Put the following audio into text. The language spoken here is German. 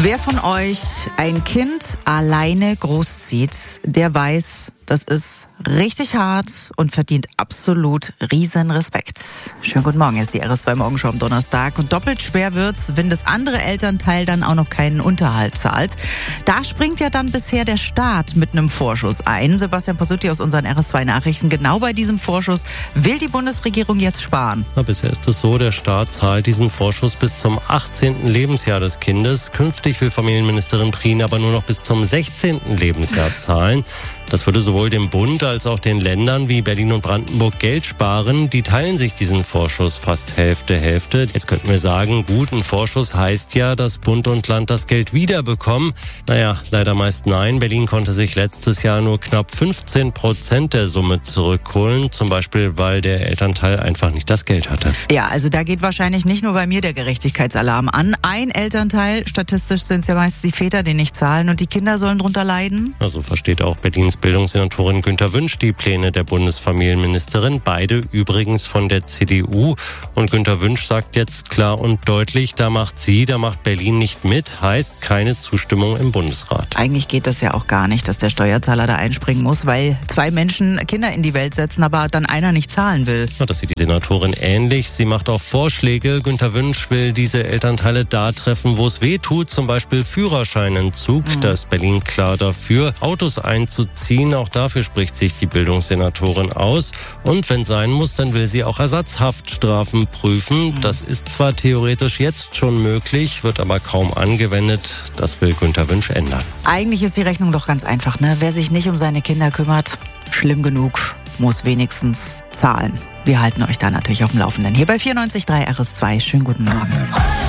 Wer von euch ein Kind alleine großzieht, der weiß, das ist richtig hart und verdient absolut riesen Respekt. Schönen guten Morgen, hier ist die RS2 Morgenshow am Donnerstag. Und doppelt schwer wird's, wenn das andere Elternteil dann auch noch keinen Unterhalt zahlt. Da springt ja dann bisher der Staat mit einem Vorschuss ein. Sebastian Pasutti aus unseren RS2 Nachrichten. Genau bei diesem Vorschuss will die Bundesregierung jetzt sparen. Bisher ist es so, der Staat zahlt diesen Vorschuss bis zum 18. Lebensjahr des Kindes. Künftig will Familienministerin Prien aber nur noch bis zum 16. Lebensjahr zahlen. Das würde sowohl dem Bund als auch den Ländern wie Berlin und Brandenburg Geld sparen. Die teilen sich diesen Vorschuss fast Hälfte. Jetzt könnten wir sagen, gut, ein Vorschuss heißt ja, dass Bund und Land das Geld wiederbekommen. Naja, leider meist nein. Berlin konnte sich letztes Jahr nur knapp 15% der Summe zurückholen. Zum Beispiel, weil der Elternteil einfach nicht das Geld hatte. Ja, also da geht wahrscheinlich nicht nur bei mir der Gerechtigkeitsalarm an. Ein Elternteil, statistisch sind es ja meist die Väter, die nicht zahlen und die Kinder sollen drunter leiden. Also versteht auch Berlins Bildungssenatorin Günther Wünsch die Pläne der Bundesfamilienministerin, beide übrigens von der CDU. Und Günther Wünsch sagt jetzt klar und deutlich, da macht Berlin nicht mit, heißt keine Zustimmung im Bundesrat. Eigentlich geht das ja auch gar nicht, dass der Steuerzahler da einspringen muss, weil zwei Menschen Kinder in die Welt setzen, aber dann einer nicht zahlen will. Ja, das sieht die Senatorin ähnlich. Sie macht auch Vorschläge. Günther Wünsch will diese Elternteile da treffen, wo es weh tut, zum Beispiel Führerscheinentzug. Da ist Berlin klar dafür, Autos einzuziehen. Auch dafür spricht sich die Bildungssenatorin aus. Und wenn sein muss, dann will sie auch Ersatzhaftstrafen prüfen. Das ist zwar theoretisch jetzt schon möglich, wird aber kaum angewendet. Das will Günther Wünsch ändern. Eigentlich ist die Rechnung doch ganz einfach, ne? Wer sich nicht um seine Kinder kümmert, schlimm genug, muss wenigstens zahlen. Wir halten euch da natürlich auf dem Laufenden. Hier bei 94.3 RS2. Schönen guten Morgen.